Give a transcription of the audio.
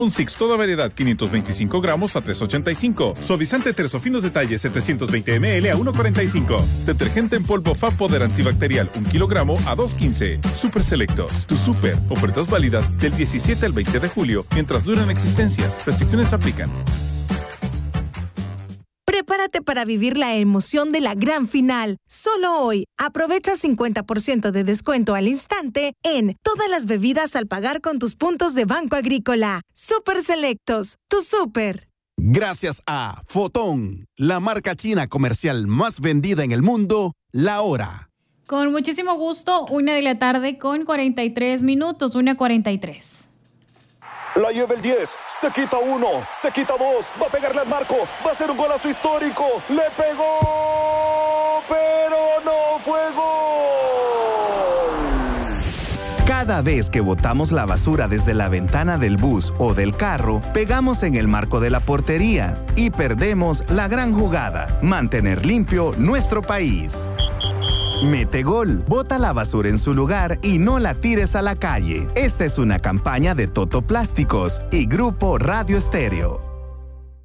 Un Six toda variedad 525 gramos a $3.85. Suavizante Terzo finos detalles 720 ml a $1.45. Detergente en polvo Fab Poder antibacterial 1 kilogramo a $2.15. Super Selectos. Tu super. Ofertas válidas del 17 al 20 de julio mientras duran existencias. Restricciones aplican. Prepárate para vivir la emoción de la gran final. Solo hoy, aprovecha 50% de descuento al instante en todas las bebidas al pagar con tus puntos de Banco Agrícola. Super Selectos, tu super. Gracias a Fotón, la marca china comercial más vendida en el mundo, la hora. Con muchísimo gusto, 1:43 p.m, 1:43. La lleva el 10, se quita 1, se quita 2, va a pegarle al marco, va a ser un golazo histórico, le pegó, pero no fue gol. Cada vez que botamos la basura desde la ventana del bus o del carro, pegamos en el marco de la portería y perdemos la gran jugada, mantener limpio nuestro país. Mete gol, bota la basura en su lugar y no la tires a la calle. Esta es una campaña de Toto Plásticos y Grupo Radio Estéreo.